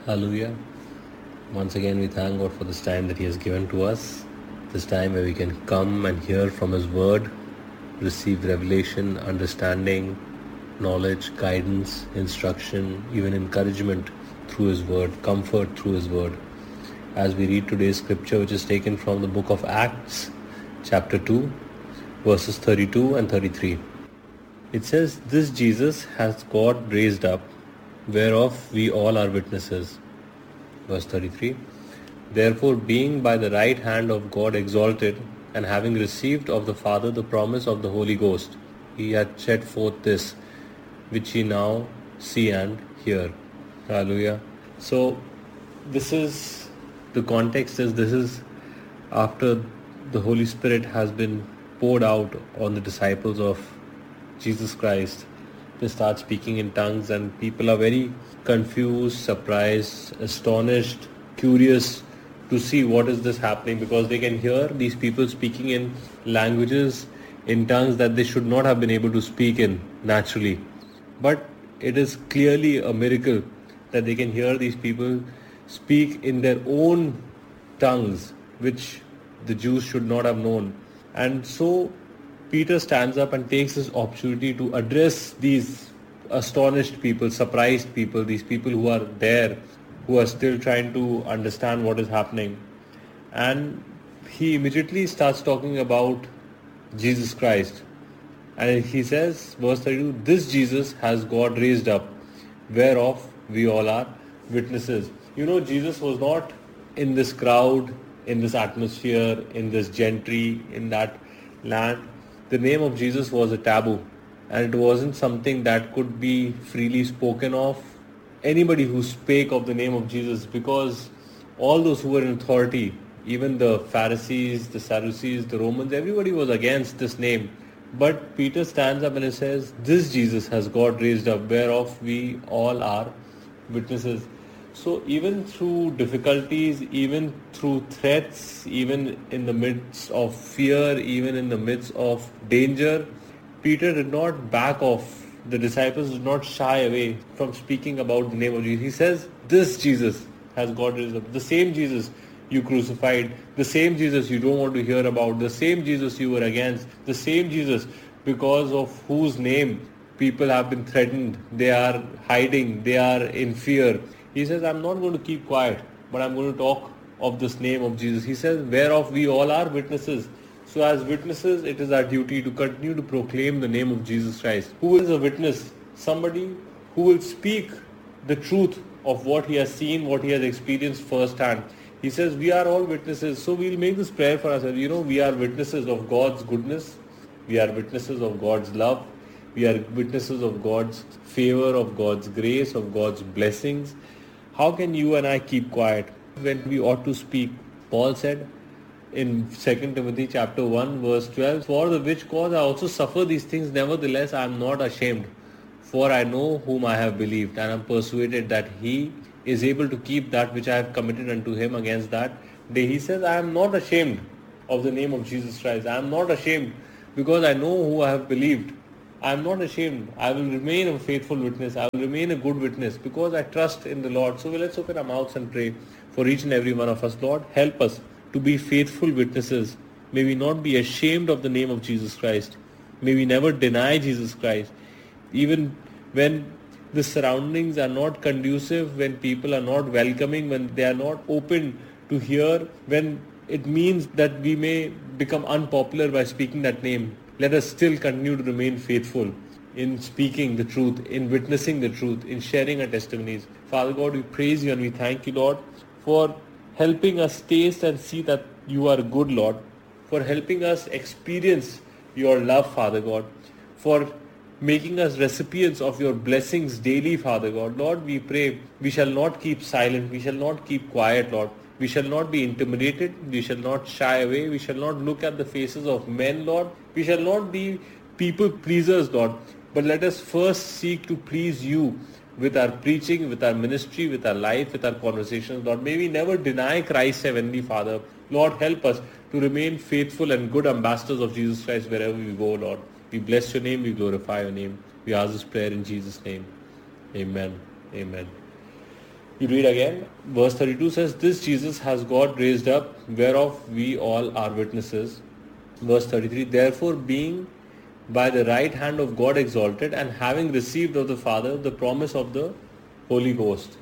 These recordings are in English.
Hallelujah. Once again, we thank God for this time that He has given to us. This time where we can come and hear from His Word, receive revelation, understanding, knowledge, guidance, instruction, even encouragement through His Word, comfort through His Word. As we read today's scripture, which is taken from the book of Acts, chapter 2, verses 32 and 33. It says, "This Jesus has God raised up, whereof we all are witnesses." Verse 33. "Therefore, being by the right hand of God exalted, and having received of the Father the promise of the Holy Ghost, He hath shed forth this, which ye now see and hear." Hallelujah. So, this is, the context is, this is after the Holy Spirit has been poured out on the disciples of Jesus Christ. They start speaking in tongues and people are very confused, surprised, astonished, curious to see what is this happening, because they can hear these people speaking in languages, in tongues that they should not have been able to speak in naturally. But it is clearly a miracle that they can hear these people speak in their own tongues, which the Jews should not have known. And so Peter stands up and takes this opportunity to address these astonished people, surprised people, these people who are there, who are still trying to understand what is happening. And he immediately starts talking about Jesus Christ. And he says, verse 32, "This Jesus has God raised up, whereof we all are witnesses." You know, Jesus was not in this crowd, in this atmosphere, in this gentry, in that land. The name of Jesus was a taboo, and it wasn't something that could be freely spoken of. Anybody who spake of the name of Jesus, because all those who were in authority, even the Pharisees, the Sadducees, the Romans, everybody was against this name. But Peter stands up and he says, "This Jesus has God raised up, whereof we all are witnesses." So even through difficulties, even through threats, even in the midst of fear, even in the midst of danger, Peter did not back off. The disciples did not shy away from speaking about the name of Jesus. He says, "This Jesus has God raised up." The same Jesus you crucified, the same Jesus you don't want to hear about, the same Jesus you were against, the same Jesus because of whose name people have been threatened, they are hiding, they are in fear. He says, "I'm not going to keep quiet, but I'm going to talk of this name of Jesus." He says, "Whereof we all are witnesses." So as witnesses, it is our duty to continue to proclaim the name of Jesus Christ. Who is a witness? Somebody who will speak the truth of what he has seen, what he has experienced firsthand. He says, we are all witnesses. So we'll make this prayer for ourselves. You know, we are witnesses of God's goodness. We are witnesses of God's love. We are witnesses of God's favor, of God's grace, of God's blessings. How can you and I keep quiet when we ought to speak? Paul said in 2 Timothy chapter 1 verse 12, "For the which cause I also suffer these things, nevertheless I am not ashamed. For I know whom I have believed, and am persuaded that he is able to keep that which I have committed unto him against that day." He says, "I am not ashamed of the name of Jesus Christ. I am not ashamed because I know who I have believed. I am not ashamed. I will remain a faithful witness. I will remain a good witness because I trust in the Lord." So let's open our mouths and pray for each and every one of us. Lord, help us to be faithful witnesses. May we not be ashamed of the name of Jesus Christ. May we never deny Jesus Christ. Even when the surroundings are not conducive, when people are not welcoming, when they are not open to hear, when it means that we may become unpopular by speaking that name, let us still continue to remain faithful in speaking the truth, in witnessing the truth, in sharing our testimonies. Father God, we praise you and we thank you, Lord, for helping us taste and see that you are good, Lord, for helping us experience your love, Father God, for making us recipients of your blessings daily, Father God. Lord, we pray we shall not keep silent, we shall not keep quiet, Lord. We shall not be intimidated, we shall not shy away, we shall not look at the faces of men, Lord. We shall not be people pleasers, Lord. But let us first seek to please you with our preaching, with our ministry, with our life, with our conversations, Lord. May we never deny Christ, Heavenly Father. Lord, help us to remain faithful and good ambassadors of Jesus Christ wherever we go, Lord. We bless your name, we glorify your name. We ask this prayer in Jesus' name. Amen. Amen. You read again, verse 32 says, this Jesus has God raised up, whereof we all are witnesses. Verse 33, therefore being by the right hand of God exalted, and having received of the Father the promise of the Holy Ghost.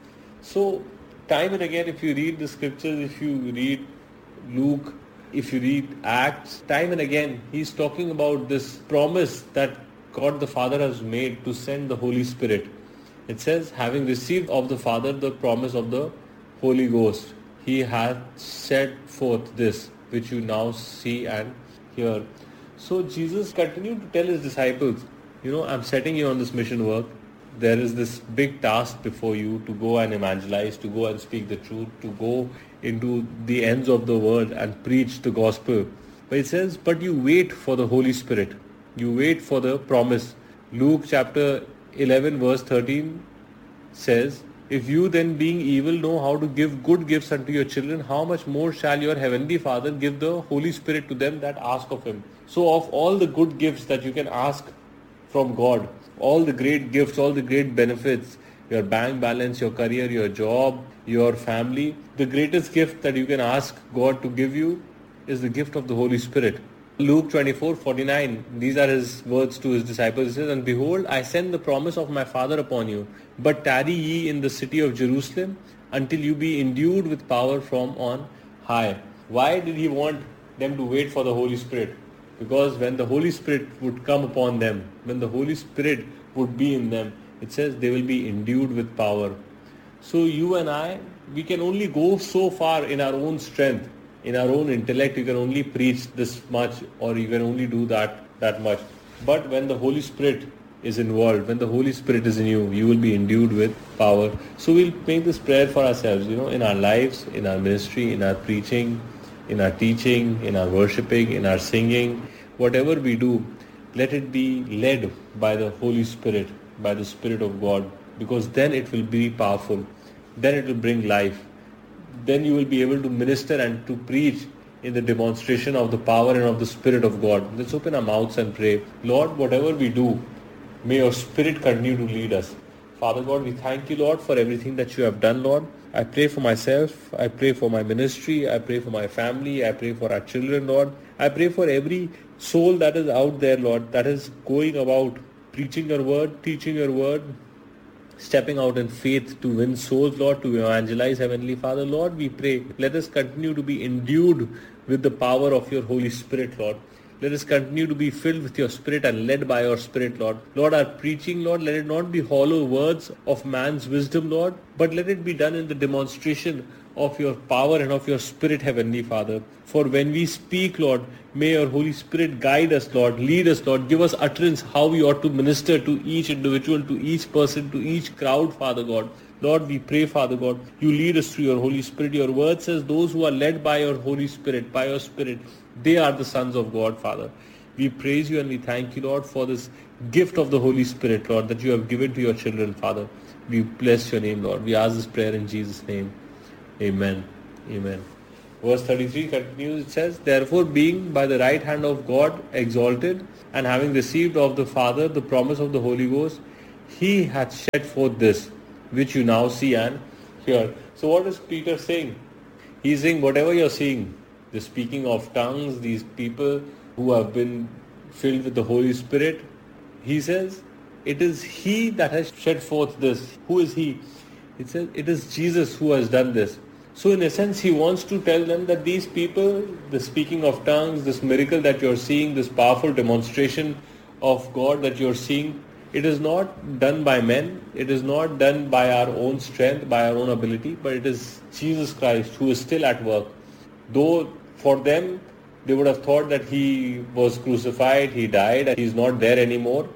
So, time and again, if you read the scriptures, if you read Luke, if you read Acts, time and again, he's talking about this promise that God the Father has made to send the Holy Spirit. It says, having received of the Father the promise of the Holy Ghost, he hath set forth this, which you now see and hear. So Jesus continued to tell his disciples, I'm setting you on this mission work. There is this big task before you to go and evangelize, to go and speak the truth, to go into the ends of the world and preach the gospel. But it says, but you wait for the Holy Spirit. You wait for the promise. Luke chapter 11 verse 13 says, if you then being evil know how to give good gifts unto your children, how much more shall your heavenly Father give the Holy Spirit to them that ask of him. So of all the good gifts that you can ask from God, all the great gifts, all the great benefits, your bank balance, your career, your job, your family, the greatest gift that you can ask God to give you is the gift of the Holy Spirit. Luke 24:49, these are his words to his disciples. He says, and behold, I send the promise of my Father upon you, but tarry ye in the city of Jerusalem until you be endued with power from on high. Why did he want them to wait for the Holy Spirit? Because when the Holy Spirit would come upon them, when the Holy Spirit would be in them, it says they will be endued with power. So you and I, we can only go so far in our own strength. In our own intellect, you can only preach this much, or you can only do that much. But when the Holy Spirit is involved, when the Holy Spirit is in you, you will be endued with power. So we'll make this prayer for ourselves, in our lives, in our ministry, in our preaching, in our teaching, in our worshipping, in our singing, whatever we do, let it be led by the Holy Spirit, by the Spirit of God, because then it will be powerful. Then it will bring life. Then you will be able to minister and to preach in the demonstration of the power and of the Spirit of God. Let's open our mouths and pray. Lord, whatever we do, may your Spirit continue to lead us. Father God, we thank you, Lord, for everything that you have done, Lord. I pray for myself. I pray for my ministry. I pray for my family. I pray for our children, Lord. I pray for every soul that is out there, Lord, that is going about preaching your word, teaching your word, stepping out in faith to win souls, Lord, to evangelize, Heavenly Father. Lord, we pray, let us continue to be endued with the power of your Holy Spirit, Lord. Let us continue to be filled with your Spirit and led by your Spirit, Lord. Lord, our preaching, Lord, let it not be hollow words of man's wisdom, Lord, but let it be done in the demonstration of your power and of your Spirit, Heavenly Father. For when we speak, Lord, may your Holy Spirit guide us, Lord, lead us, Lord, give us utterance how we ought to minister to each individual, to each person, to each crowd, Father God. Lord, we pray, Father God, you lead us through your Holy Spirit. Your word says those who are led by your Holy Spirit, by your Spirit, they are the sons of God, Father. We praise you and we thank you, Lord, for this gift of the Holy Spirit, Lord, that you have given to your children, Father. We bless your name, Lord. We ask this prayer in Jesus' name. Amen. Amen. Verse 33 continues, it says, therefore being by the right hand of God exalted, and having received of the Father the promise of the Holy Ghost, he hath shed forth this, which you now see and hear. So what is Peter saying? He's saying whatever you're seeing, the speaking of tongues, these people who have been filled with the Holy Spirit, he says, it is he that has shed forth this. Who is he? It says, it is Jesus who has done this. So in a sense, he wants to tell them that these people, the speaking of tongues, this miracle that you're seeing, this powerful demonstration of God that you're seeing, it is not done by men. It is not done by our own strength, by our own ability, but it is Jesus Christ who is still at work. Though for them, they would have thought that he was crucified, he died, and he's not there anymore.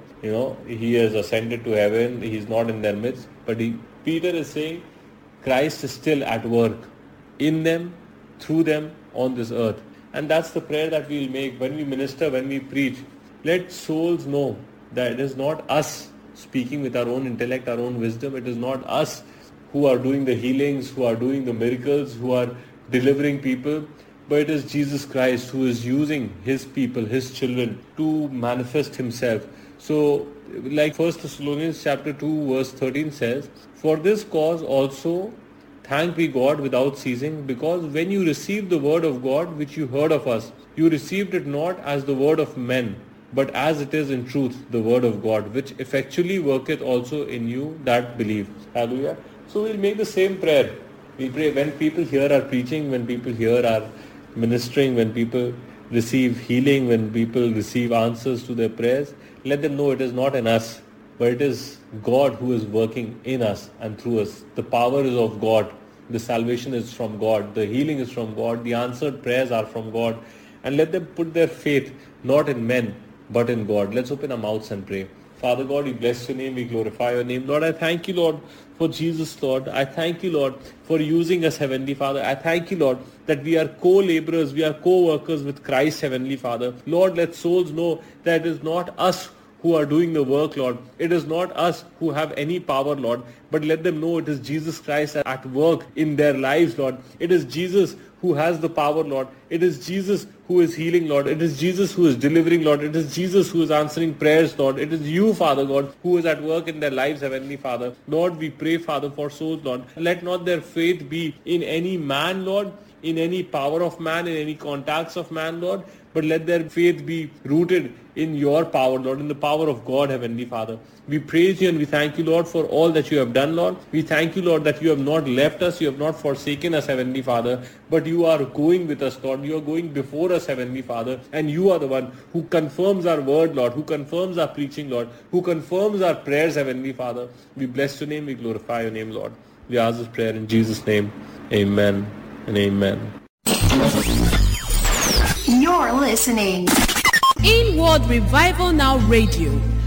He has ascended to heaven, he's not in their midst. But Peter is saying, Christ is still at work in them, through them, on this earth. And that's the prayer that we'll make when we minister, when we preach. Let souls know that it is not us speaking with our own intellect, our own wisdom. It is not us who are doing the healings, who are doing the miracles, who are delivering people. But it is Jesus Christ who is using his people, his children, to manifest himself. So like 1 Thessalonians chapter 2 verse 13 says, "For this cause also thank we God without ceasing, because when you received the word of God which you heard of us, you received it not as the word of men, but as it is in truth the word of God, which effectually worketh also in you that believe." Hallelujah. So we'll make the same prayer. We pray when people hear our preaching, when people hear our ministering, when people receive healing, when people receive answers to their prayers, let them know it is not in us, but it is God who is working in us and through us. The power is of God. The salvation is from God. The healing is from God. The answered prayers are from God. And let them put their faith not in men, but in God. Let's open our mouths and pray. Father God, we bless your name, we glorify your name. Lord, I thank you, Lord, for Jesus, Lord. I thank you, Lord, for using us, Heavenly Father. I thank you, Lord, that we are co-laborers, we are co-workers with Christ, Heavenly Father. Lord, let souls know that it is not us who are doing the work, Lord. It is not us who have any power, Lord, but let them know it is Jesus Christ at work in their lives, Lord. It is Jesus who has the power, Lord. It is Jesus who is healing, Lord. It is Jesus who is delivering, Lord. It is Jesus who is answering prayers, Lord. It is you, Father God, who is at work in their lives, Heavenly Father. Lord, we pray, Father, for souls, Lord. Let not their faith be in any man, Lord, in any power of man, in any contacts of man, Lord, but let their faith be rooted in your power, Lord, in the power of God, Heavenly Father. We praise you and we thank you, Lord, for all that you have done, Lord. We thank you, Lord, that you have not left us, you have not forsaken us, Heavenly Father, but you are going with us, Lord. You are going before us, Heavenly Father, and you are the one who confirms our word, Lord, who confirms our preaching, Lord, who confirms our prayers, Heavenly Father. We bless your name, we glorify your name, Lord. We ask this prayer in Jesus' name. Amen and amen. You're listening. Inward Revival Now Radio.